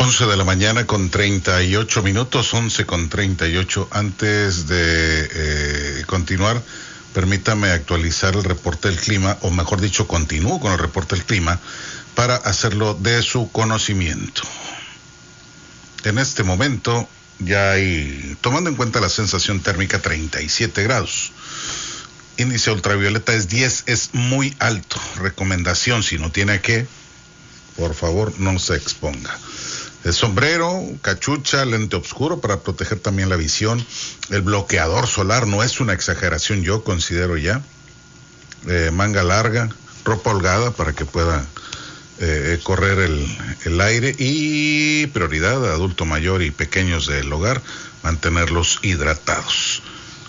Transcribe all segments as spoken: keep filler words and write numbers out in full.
once de la mañana con treinta y ocho minutos, once con treinta y ocho. Antes de eh, continuar, permítame actualizar el reporte del clima, o mejor dicho, continúo con el reporte del clima para hacerlo de su conocimiento. En este momento ya hay, tomando en cuenta la sensación térmica, treinta y siete grados. Índice ultravioleta es diez, es muy alto. Recomendación, si no tiene que, por favor, no se exponga. El sombrero, cachucha, lente oscuro para proteger también la visión. El bloqueador solar no es una exageración, yo considero ya. Eh, manga larga, ropa holgada para que pueda eh, correr el, el aire. Y prioridad, adulto mayor y pequeños del hogar, mantenerlos hidratados.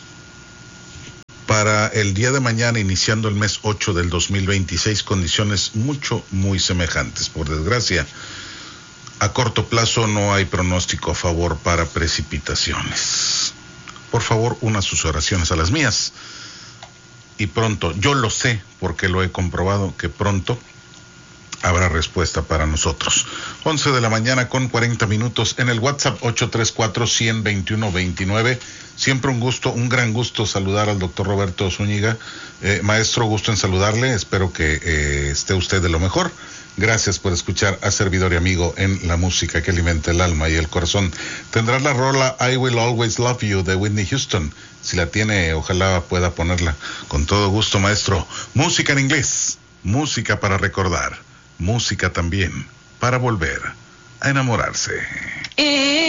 Para el día de mañana, iniciando el mes ocho del dos mil veintiséis, condiciones mucho, muy semejantes. Por desgracia, a corto plazo no hay pronóstico a favor para precipitaciones. Por favor, una sus oraciones a las mías. Y pronto, yo lo sé porque lo he comprobado, que pronto habrá respuesta para nosotros. once de la mañana con cuarenta minutos en el WhatsApp ocho tres cuatro, uno cero dos uno, dos nueve. Siempre un gusto, un gran gusto saludar al doctor Roberto Zúñiga. Eh, maestro, gusto en saludarle. Espero que eh, esté usted de lo mejor. Gracias por escuchar a servidor y amigo en la música que alimenta el alma y el corazón. Tendrá la rola I Will Always Love You de Whitney Houston. Si la tiene, ojalá pueda ponerla. Con todo gusto, maestro. Música en inglés, música para recordar, música también para volver a enamorarse.